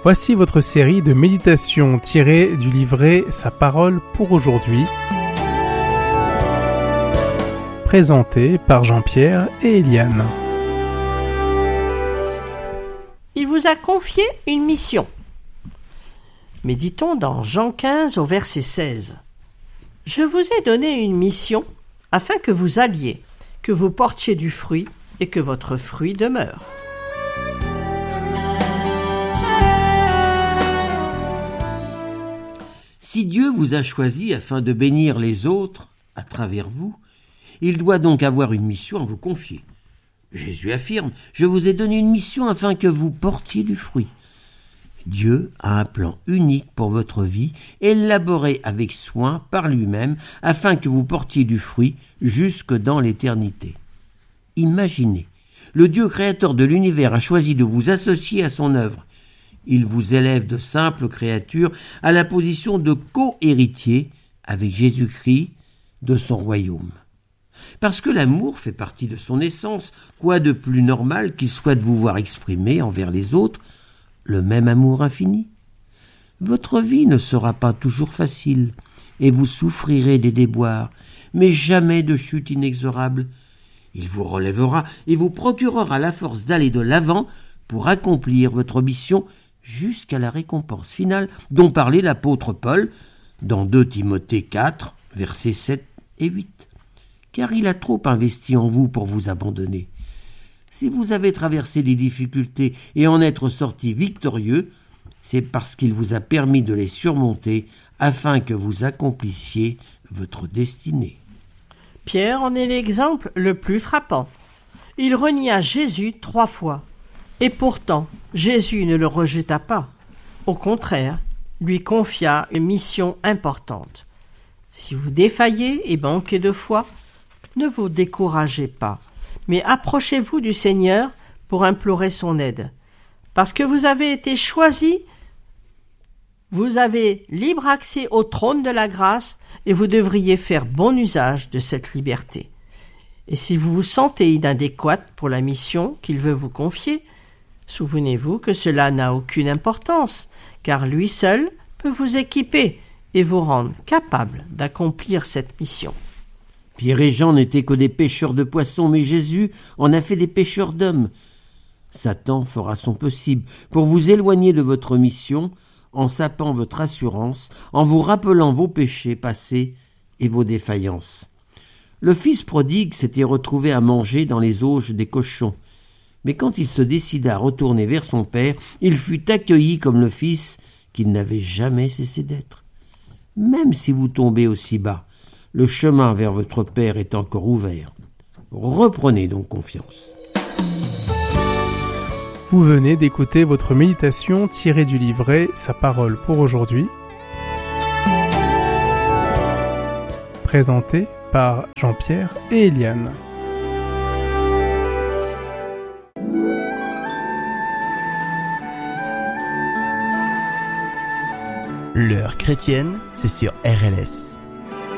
Voici votre série de méditations tirées du livret Sa parole pour aujourd'hui, présentée par Jean-Pierre et Eliane. Il vous a confié une mission. Méditons dans Jean 15 au verset 16. Je vous ai donné une mission afin que vous alliez, que vous portiez du fruit et que votre fruit demeure. Si Dieu vous a choisi afin de bénir les autres à travers vous, il doit donc avoir une mission à vous confier. Jésus affirme « Je vous ai donné une mission afin que vous portiez du fruit ». Dieu a un plan unique pour votre vie, élaboré avec soin par lui-même, afin que vous portiez du fruit jusque dans l'éternité. Imaginez, le Dieu créateur de l'univers a choisi de vous associer à son œuvre. Il vous élève de simples créatures à la position de co-héritiers avec Jésus-Christ de son royaume. Parce que l'amour fait partie de son essence, quoi de plus normal qu'il soit de vous voir exprimer envers les autres le même amour infini? Votre vie ne sera pas toujours facile, et vous souffrirez des déboires, mais jamais de chute inexorable. Il vous relèvera et vous procurera la force d'aller de l'avant pour accomplir votre mission jusqu'à la récompense finale dont parlait l'apôtre Paul dans 2 Timothée 4, versets 7 et 8. Car il a trop investi en vous pour vous abandonner. Si vous avez traversé des difficultés et en être sorti victorieux, c'est parce qu'il vous a permis de les surmonter afin que vous accomplissiez votre destinée. Pierre en est l'exemple le plus frappant. Il renia Jésus 3 fois. Et pourtant, Jésus ne le rejeta pas. Au contraire, lui confia une mission importante. Si vous défaillez et manquez de foi, ne vous découragez pas, mais approchez-vous du Seigneur pour implorer son aide. Parce que vous avez été choisi, vous avez libre accès au trône de la grâce et vous devriez faire bon usage de cette liberté. Et si vous vous sentez inadéquate pour la mission qu'il veut vous confier, souvenez-vous que cela n'a aucune importance, car lui seul peut vous équiper et vous rendre capable d'accomplir cette mission. Pierre et Jean n'étaient que des pêcheurs de poissons, mais Jésus en a fait des pêcheurs d'hommes. Satan fera son possible pour vous éloigner de votre mission, en sapant votre assurance, en vous rappelant vos péchés passés et vos défaillances. Le fils prodigue s'était retrouvé à manger dans les auges des cochons. Mais quand il se décida à retourner vers son père, il fut accueilli comme le fils qu'il n'avait jamais cessé d'être. Même si vous tombez aussi bas, le chemin vers votre père est encore ouvert. Reprenez donc confiance. Vous venez d'écouter votre méditation tirée du livret Sa parole pour aujourd'hui, présentée par Jean-Pierre et Eliane. L'heure chrétienne, c'est sur RLS.